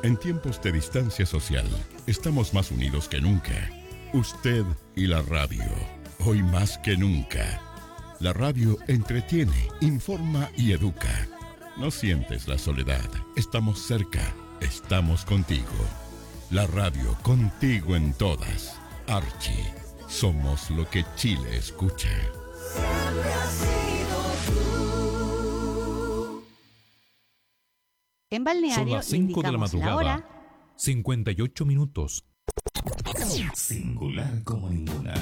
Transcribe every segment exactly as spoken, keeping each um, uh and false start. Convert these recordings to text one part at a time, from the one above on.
En tiempos de distancia social, estamos más unidos que nunca. Usted y la radio, hoy más que nunca. La radio entretiene, informa y educa. No sientes la soledad, estamos cerca, estamos contigo. La radio contigo en todas. Archie, somos lo que Chile escucha. Siempre has sido tú. En Balneario son las cinco de la madrugada, hora. cincuenta y ocho minutos. Singular como ninguna.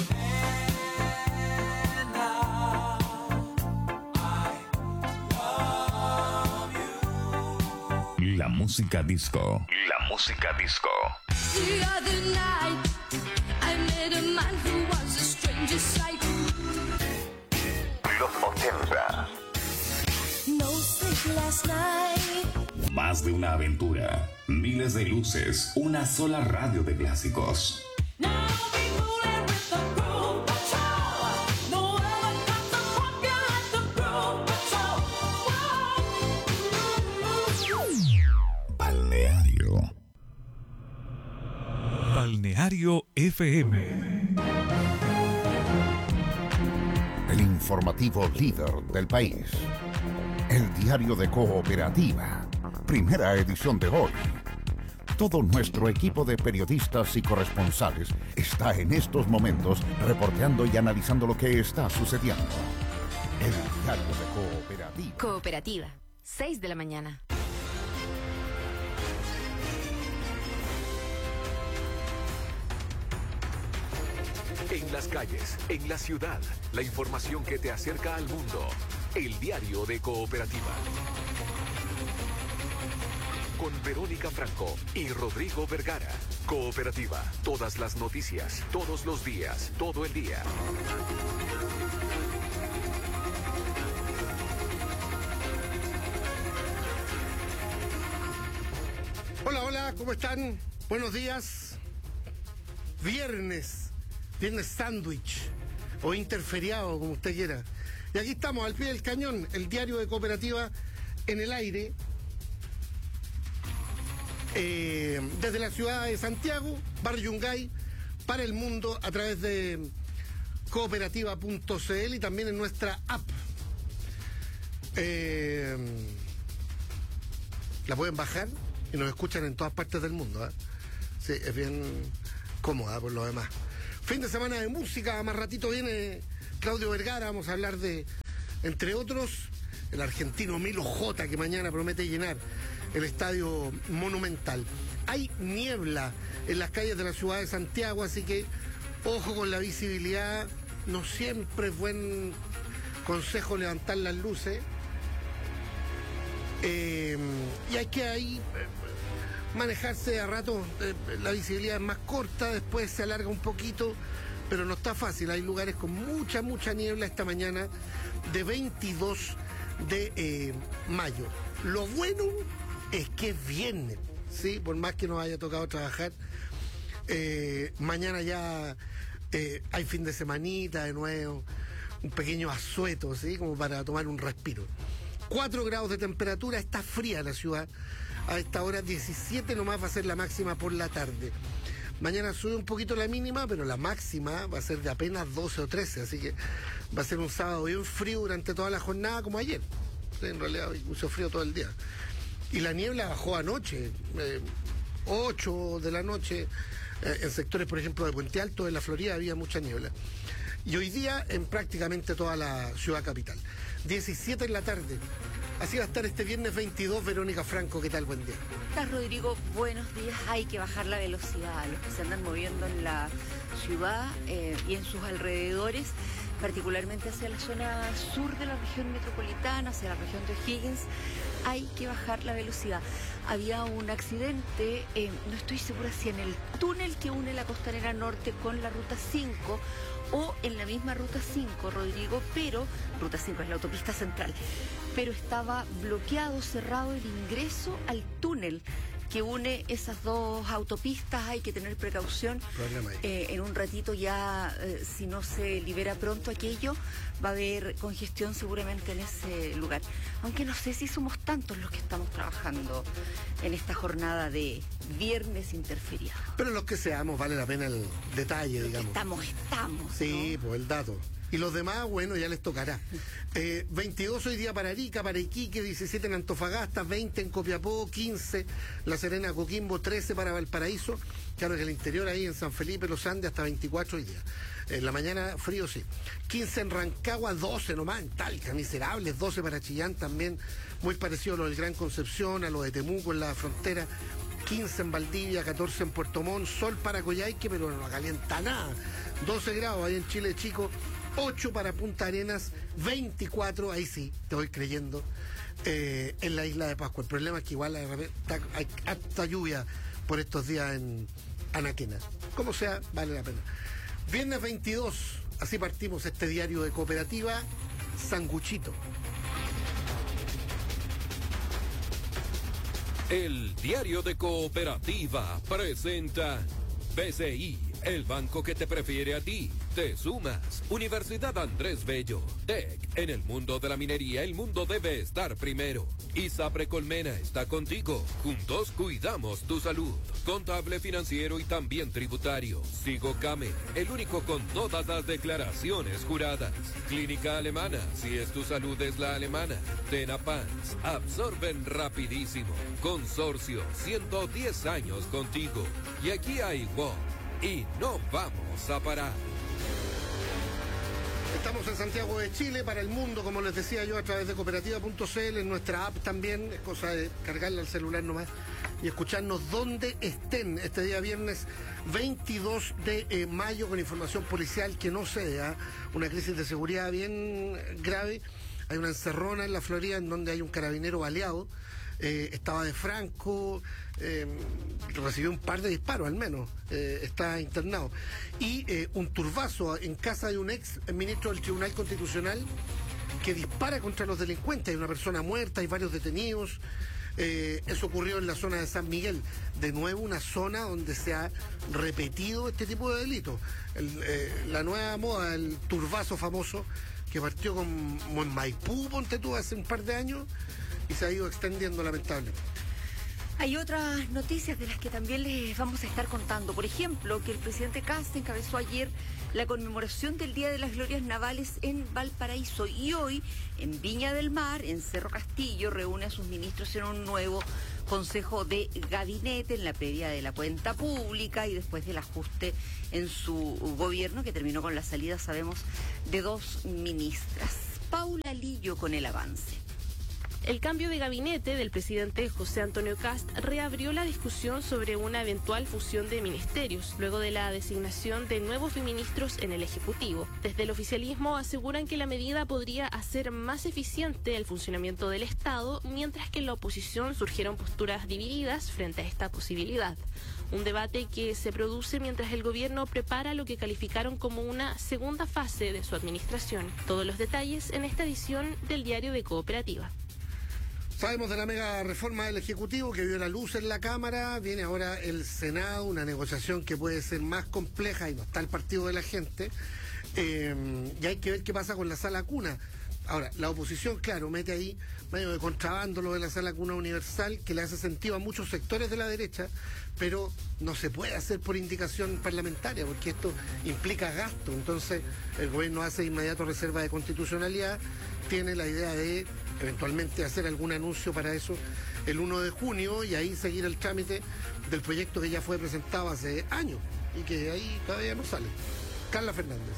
La música disco. La música disco. The other night, I met a man who was a stranger sight. Los ochenta. No sleep last night. Más de una aventura. Miles de luces. Una sola radio de clásicos. Now be moving with the Groove Patrol. No other got to pump you like the Groove Patrol. Whoa. Balneario. Balneario F M. El informativo líder del país. El diario de Cooperativa. Primera edición de hoy. Todo nuestro equipo de periodistas y corresponsales está en estos momentos reporteando y analizando lo que está sucediendo. El diario de Cooperativa. Cooperativa, seis de la mañana. En las calles, en la ciudad, la información que te acerca al mundo. El diario de Cooperativa. Con Verónica Franco y Rodrigo Vergara. Cooperativa. Todas las noticias, todos los días, todo el día. Hola, hola, ¿cómo están? Buenos días. Viernes. Viernes sándwich. O interferiado, como usted quiera. Y aquí estamos, al pie del cañón, el diario de Cooperativa en el aire. Eh, desde la ciudad de Santiago, Barrio Yungay, para el mundo, a través de cooperativa punto c l y también en nuestra app. Eh, la pueden bajar y nos escuchan en todas partes del mundo, ¿eh? Sí, es bien cómoda por lo demás. Fin de semana de música, más ratito viene Claudio Vergara, vamos a hablar de, entre otros, el argentino Milo J, que mañana promete llenar el estadio Monumental. Hay niebla en las calles de la ciudad de Santiago, así que ojo con la visibilidad. No siempre es buen consejo levantar las luces. Eh, y hay que ahí eh, manejarse a rato. Eh, la visibilidad es más corta, después se alarga un poquito, pero no está fácil. Hay lugares con mucha, mucha niebla esta mañana de veintidós de eh, mayo. Lo bueno es que es viernes, ¿sí? Por más que nos haya tocado trabajar, eh, mañana ya eh, hay fin de semanita de nuevo, un pequeño asueto, ¿sí? Como para tomar un respiro. cuatro grados de temperatura, está fría la ciudad. A esta hora diecisiete nomás va a ser la máxima por la tarde. Mañana sube un poquito la mínima, pero la máxima va a ser de apenas doce o trece, así que va a ser un sábado bien frío durante toda la jornada como ayer. En realidad hizo frío todo el día. Y la niebla bajó anoche, eh, ocho de la noche, eh, en sectores, por ejemplo, de Puente Alto, en la Florida, había mucha niebla. Y hoy día en prácticamente toda la ciudad capital. diecisiete en la tarde. Así va a estar este viernes veintidós. Verónica Franco, ¿qué tal? Buen día. ¿Estás, Rodrigo? Buenos días. Hay que bajar la velocidad. Los que se andan moviendo en la ciudad eh, y en sus alrededores, particularmente hacia la zona sur de la región metropolitana, hacia la región de O'Higgins, hay que bajar la velocidad. Había un accidente, eh, no estoy segura si en el túnel que une la Costanera Norte con la Ruta cinco o en la misma Ruta cinco, Rodrigo, pero Ruta cinco es la autopista central, pero estaba bloqueado, cerrado el ingreso al túnel que une esas dos autopistas. Hay que tener precaución. Problema ahí. Eh, en un ratito ya, eh, si no se libera pronto aquello, va a haber congestión seguramente en ese lugar. Aunque no sé si somos tantos los que estamos trabajando en esta jornada de viernes interferiado. Pero los que seamos, vale la pena el detalle, digamos. Estamos, estamos. Sí, ¿no? pues el dato. Y los demás, bueno, ya les tocará. Eh, veintidós hoy día para Arica, para Iquique, diecisiete en Antofagasta, veinte en Copiapó, quince La Serena, Coquimbo, trece para Valparaíso. Claro que el interior ahí en San Felipe, Los Andes, hasta veinticuatro hoy día. En la mañana frío, sí. quince en Rancagua, doce nomás en Talca, miserables, doce para Chillán también, muy parecido a lo del Gran Concepción, a lo de Temuco en la frontera. quince en Valdivia, catorce en Puerto Montt, sol para Coyhaique, pero no calienta nada. doce grados ahí en Chile Chico, ocho para Punta Arenas, veinticuatro, ahí sí, te voy creyendo, eh, en la isla de Pascua. El problema es que igual hay, hay harta lluvia por estos días en Anaquena. Como sea, vale la pena. Viernes veintidós, así partimos este diario de Cooperativa, Sanguchito. El diario de Cooperativa presenta B C I, el banco que te prefiere a ti. Te sumas. Universidad Andrés Bello. T E C. En el mundo de la minería, el mundo debe estar primero. ISAPRE Colmena está contigo. Juntos cuidamos tu salud. Contable, financiero y también tributario. Sigocame, el único con todas las declaraciones juradas. Clínica Alemana, si es tu salud es la alemana. Tenapans, absorben rapidísimo. Consorcio, ciento diez años contigo. Y aquí hay WOM. Y no vamos a parar. Estamos en Santiago de Chile, para el mundo, como les decía yo, a través de cooperativa punto c l, en nuestra app también, es cosa de cargarla al celular nomás y escucharnos donde estén. Este día viernes veintidós de mayo, con información policial que no cede, ¿eh? Una crisis de seguridad bien grave. Hay una encerrona en la Florida en donde hay un carabinero baleado. Eh, estaba de Franco, eh, recibió un par de disparos al menos, eh, está internado. Y eh, un turbazo en casa de un ex ministro del Tribunal Constitucional que dispara contra los delincuentes. Hay una persona muerta, hay varios detenidos. Eh, eso ocurrió en la zona de San Miguel. De nuevo, una zona donde se ha repetido este tipo de delitos. El, eh, la nueva moda, el turbazo famoso, que partió con, como en Maipú, ponte tú, hace un par de años, y se ha ido extendiendo lamentablemente. Hay otras noticias de las que también les vamos a estar contando. Por ejemplo, que el presidente Kast encabezó ayer la conmemoración del Día de las Glorias Navales en Valparaíso, y hoy en Viña del Mar, en Cerro Castillo, reúne a sus ministros en un nuevo consejo de gabinete en la previa de la cuenta pública y después del ajuste en su gobierno, que terminó con la salida, sabemos, de dos ministras. Paula Lillo con el avance. El cambio de gabinete del presidente José Antonio Kast reabrió la discusión sobre una eventual fusión de ministerios, luego de la designación de nuevos ministros en el Ejecutivo. Desde el oficialismo aseguran que la medida podría hacer más eficiente el funcionamiento del Estado, mientras que en la oposición surgieron posturas divididas frente a esta posibilidad. Un debate que se produce mientras el gobierno prepara lo que calificaron como una segunda fase de su administración. Todos los detalles en esta edición del Diario de Cooperativa. Sabemos de la mega reforma del Ejecutivo que vio la luz en la Cámara, viene ahora el Senado, una negociación que puede ser más compleja y no está el partido de la gente, eh, y hay que ver qué pasa con la sala cuna. Ahora, la oposición, claro, mete ahí medio de contrabando lo de la sala cuna universal, que le hace sentido a muchos sectores de la derecha, pero no se puede hacer por indicación parlamentaria, porque esto implica gasto. Entonces, el gobierno hace inmediato reserva de constitucionalidad, tiene la idea de eventualmente hacer algún anuncio para eso el uno de junio y ahí seguir el trámite del proyecto que ya fue presentado hace años y que ahí todavía no sale. Carla Fernández.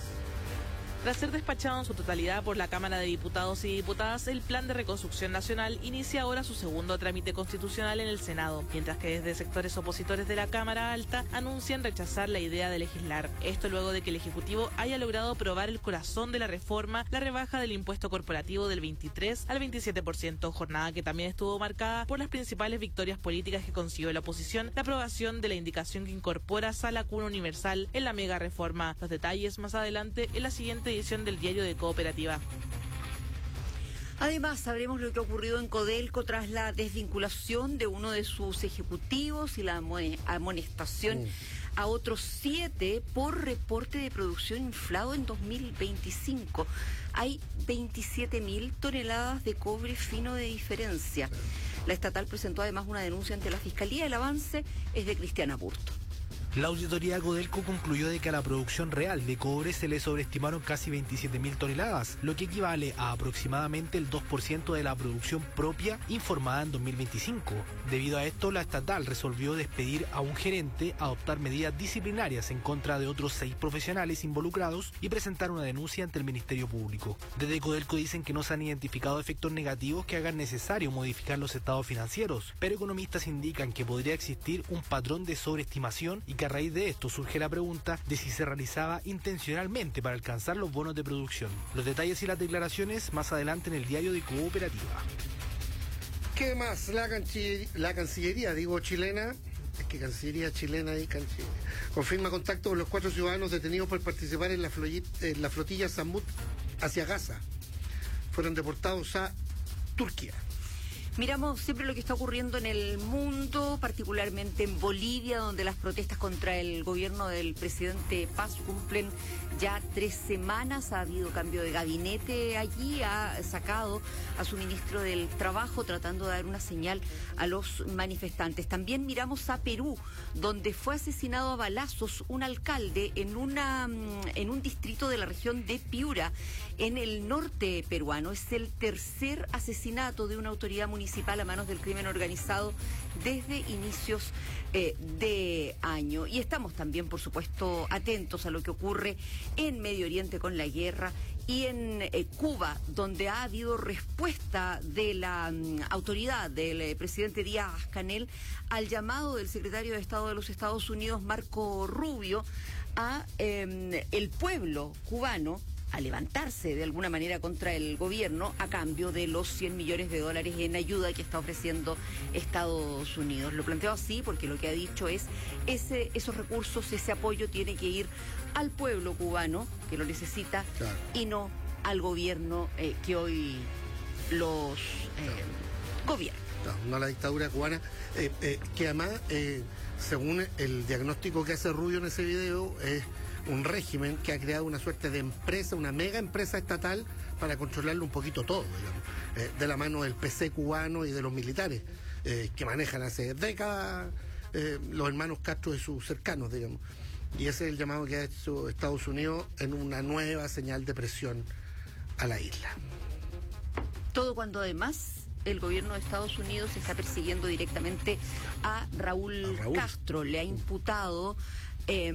Tras ser despachado en su totalidad por la Cámara de Diputados y Diputadas, el Plan de Reconstrucción Nacional inicia ahora su segundo trámite constitucional en el Senado, mientras que desde sectores opositores de la Cámara Alta anuncian rechazar la idea de legislar. Esto luego de que el Ejecutivo haya logrado aprobar el corazón de la reforma, la rebaja del impuesto corporativo del veintitrés al veintisiete por ciento, jornada que también estuvo marcada por las principales victorias políticas que consiguió la oposición, la aprobación de la indicación que incorpora sala cuna universal en la mega reforma. Los detalles más adelante en la siguiente edición del Diario de Cooperativa. Además, sabremos lo que ha ocurrido en Codelco tras la desvinculación de uno de sus ejecutivos y la amone- amonestación Mm. a otros siete por reporte de producción inflado en dos mil veinticinco. Hay veintisiete mil toneladas de cobre fino de diferencia. La estatal presentó además una denuncia ante la Fiscalía. El avance es de Cristiana Burto. La auditoría Codelco concluyó de que a la producción real de cobre se le sobreestimaron casi veintisiete mil toneladas, lo que equivale a aproximadamente el dos por ciento de la producción propia informada en dos mil veinticinco. Debido a esto, la estatal resolvió despedir a un gerente, adoptar medidas disciplinarias en contra de otros seis profesionales involucrados y presentar una denuncia ante el Ministerio Público. Desde Codelco dicen que no se han identificado efectos negativos que hagan necesario modificar los estados financieros, pero economistas indican que podría existir un patrón de sobreestimación y que a raíz de esto surge la pregunta de si se realizaba intencionalmente para alcanzar los bonos de producción. Los detalles y las declaraciones más adelante en el diario de Cooperativa. ¿Qué más? La, cancillería, la Cancillería, digo, chilena, es que Cancillería chilena y Cancillería, confirma contacto con los cuatro ciudadanos detenidos por participar en la, floyi- en la flotilla Samut hacia Gaza. Fueron deportados a Turquía. Miramos siempre lo que está ocurriendo en el mundo, particularmente en Bolivia, donde las protestas contra el gobierno del presidente Paz cumplen ya tres semanas. Ha habido cambio de gabinete allí, ha sacado a su ministro del Trabajo tratando de dar una señal a los manifestantes. También miramos a Perú, donde fue asesinado a balazos un alcalde en, una, en un distrito de la región de Piura, en el norte peruano. Es el tercer asesinato de una autoridad municipal a manos del crimen organizado desde inicios eh, de año. Y estamos también, por supuesto, atentos a lo que ocurre en Medio Oriente con la guerra y en eh, Cuba, donde ha habido respuesta de la um, autoridad del eh, presidente Díaz-Canel al llamado del secretario de Estado de los Estados Unidos, Marco Rubio, a eh, el pueblo cubano a levantarse de alguna manera contra el gobierno a cambio de los cien millones de dólares en ayuda que está ofreciendo Estados Unidos. Lo planteo así porque lo que ha dicho es ese, esos recursos, ese apoyo tiene que ir al pueblo cubano que lo necesita, claro, y no al gobierno eh, que hoy los eh, claro. gobierna. No, no a la dictadura cubana, eh, eh, que además, eh, según el diagnóstico que hace Rubio en ese video, es un régimen que ha creado una suerte de empresa, una mega empresa estatal para controlarlo un poquito todo, digamos, eh, de la mano del P C cubano y de los militares, eh, que manejan hace décadas eh, los hermanos Castro y sus cercanos, digamos. Y ese es el llamado que ha hecho Estados Unidos en una nueva señal de presión a la isla. Todo cuando además el gobierno de Estados Unidos está persiguiendo directamente a Raúl, a Raúl. Castro. Le ha imputado Eh,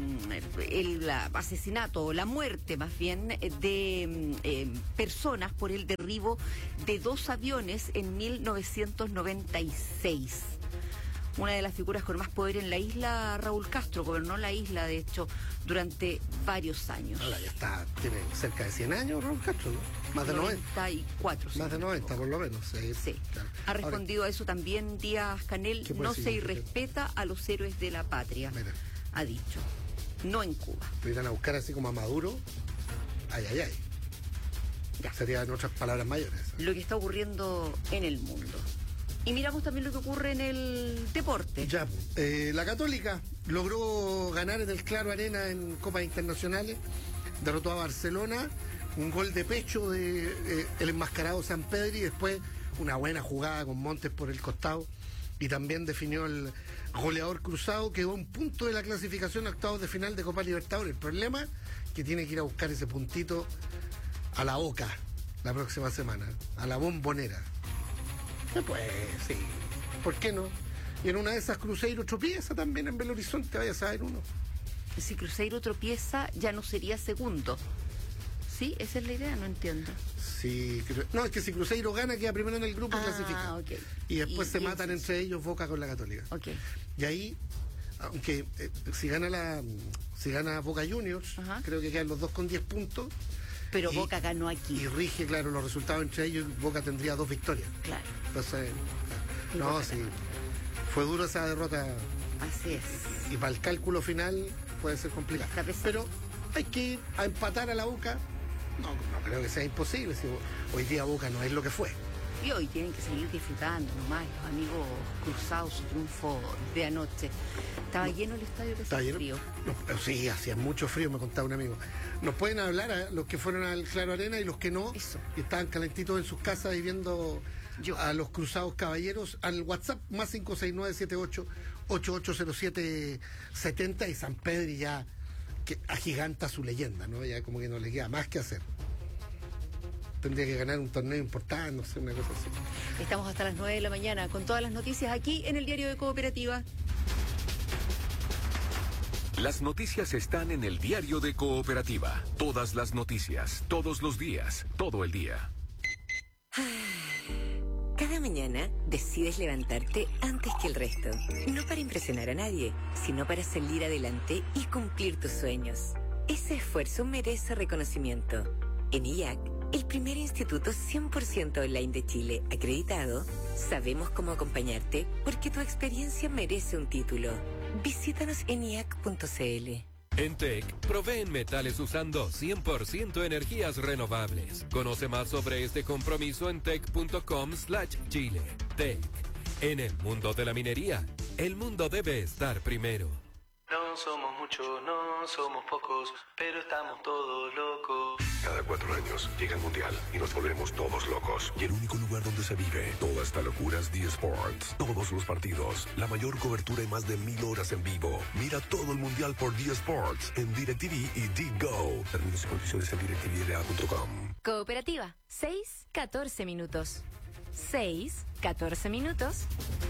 el asesinato o la muerte más bien de eh, personas por el derribo de dos aviones en mil novecientos noventa y seis. Una de las figuras con más poder en la isla, Raúl Castro, gobernó la isla de hecho durante varios años. Ahora ya está, tiene cerca de cien años Raúl Castro, ¿no? Más de noventa. noventa y cuatro. Más de noventa por lo menos. Sí. sí. Claro. Ha respondido Ahora, a eso también Díaz-Canel, no se irrespeta a los héroes de la patria. Mira. Ha dicho, no en Cuba. Lo irán a buscar así como a Maduro, ay, ay, ay. Ya. Serían otras palabras mayores. Lo que está ocurriendo en el mundo. Y miramos también lo que ocurre en el deporte. Ya, eh, la Católica logró ganar en el Claro Arena en Copas Internacionales, derrotó a Barcelona, un gol de pecho de eh, el enmascarado San Pedri, y después una buena jugada con Montes por el costado. Y también definió el goleador cruzado, quedó un punto de la clasificación a octavos de final de Copa Libertadores. El problema es que tiene que ir a buscar ese puntito a la Boca la próxima semana, a la Bombonera. Pues sí, ¿por qué no? Y en una de esas Cruzeiro tropieza también en Belo Horizonte, vaya a saber uno. Si Cruzeiro tropieza ya no sería segundo. ¿Sí? Esa es la idea, no entiendo. Sí, no, es que si Cruzeiro gana, queda primero en el grupo y ah, clasifica. Okay. Y después y, se y matan es entre ellos Boca con la Católica. Okay. Y ahí, aunque eh, si gana la si gana Boca Juniors, Ajá. creo que quedan los dos con diez puntos. Pero y, Boca ganó aquí. Y rige, claro, los resultados entre ellos, Boca tendría dos victorias. Claro. Entonces, no, sí. Fue dura esa derrota. Así es. Y para el cálculo final puede ser complicado. Pero hay que ir a empatar a la Boca No, no creo que sea imposible, si hoy día Boca no es lo que fue. Y hoy tienen que seguir disfrutando nomás, los amigos cruzados, su triunfo de anoche. Estaba lleno el estadio, que ¿Está hacía lleno? frío. No, sí, hacía mucho frío, me contaba un amigo. Nos pueden hablar a los que fueron al Claro Arena y los que no, Eso. y estaban calentitos en sus casas y viendo Yo. a los cruzados caballeros, al WhatsApp más cinco seis nueve siete ocho ocho ocho cero siete siete cero, y San Pedro ya que agiganta su leyenda, ¿no? Ya como que no le queda más que hacer. Tendría que ganar un torneo importante, no sé, una cosa así. Estamos hasta las nueve de la mañana con todas las noticias aquí en el Diario de Cooperativa. Las noticias están en el Diario de Cooperativa. Todas las noticias, todos los días, todo el día. Cada mañana decides levantarte antes que el resto. No para impresionar a nadie, sino para salir adelante y cumplir tus sueños. Ese esfuerzo merece reconocimiento. En I A C, el primer instituto cien por ciento online de Chile acreditado, sabemos cómo acompañarte porque tu experiencia merece un título. Visítanos en i a c punto c l. En T E C, proveen metales usando cien por ciento energías renovables. Conoce más sobre este compromiso en tec punto com slash chile. T E C. En el mundo de la minería, el mundo debe estar primero. No somos muchos, no somos pocos, pero estamos todos locos. Cada cuatro años llega el Mundial y nos volvemos todos locos. Y el único lugar donde se vive toda esta locura es D Sports. Todos los partidos, la mayor cobertura y más de mil horas en vivo. Mira todo el Mundial por D Sports en DirecTV y D-Go. Términos y condiciones en direct t v l a punto com. Cooperativa, seis, catorce minutos. seis, catorce minutos.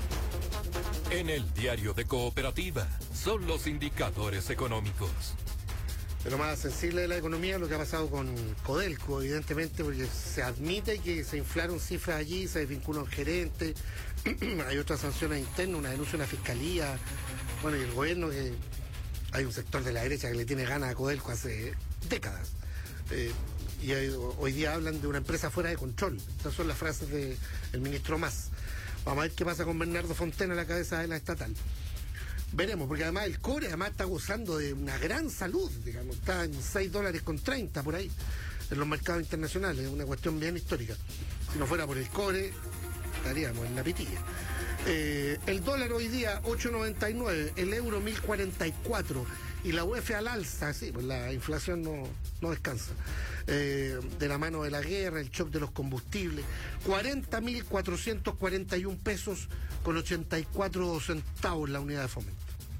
En el Diario de Cooperativa, son los indicadores económicos. De lo más sensible de la economía, lo que ha pasado con Codelco, evidentemente, porque se admite que se inflaron cifras allí, se desvinculó un gerente, hay otras sanciones internas, una denuncia en la fiscalía, bueno, y el gobierno, que hay un sector de la derecha que le tiene ganas a Codelco hace décadas. Eh, y hay, hoy día hablan de una empresa fuera de control. Estas son las frases del ministro Mas. Vamos a ver qué pasa con Bernardo Fontena a la cabeza de la estatal. Veremos, porque además el cobre además está gozando de una gran salud, digamos, está en seis dólares con treinta por ahí, en los mercados internacionales, es una cuestión bien histórica. Si no fuera por el cobre, estaríamos en la pitilla. Eh, el dólar hoy día ocho noventa y nueve, el euro mil cuarenta y cuatro, y la U E F al alza, sí, pues la inflación no, no descansa. Eh, de la mano de la guerra, el shock de los combustibles, cuarenta mil cuatrocientos cuarenta y un pesos con ochenta y cuatro centavos la unidad de fomento.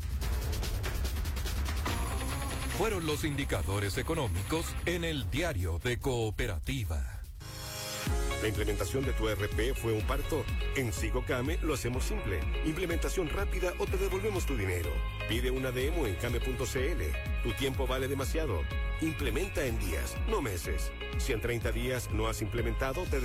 Fueron los indicadores económicos en el Diario de Cooperativa. ¿La implementación de tu E R P fue un parto? En Sigocame lo hacemos simple. Implementación rápida o te devolvemos tu dinero. Pide una demo en came punto c l. Tu tiempo vale demasiado. Implementa en días, no meses. Si en treinta días no has implementado, te